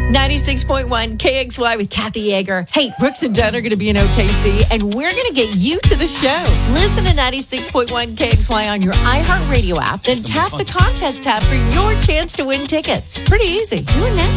96.1 KXY with Kathy Yeager. Hey, Brooks and Dunn are going to be in OKC, and we're going to get you to the show. Listen to 96.1 KXY on your iHeartRadio app, then tap the contest tab for your chance to win tickets. Pretty easy. Do it now.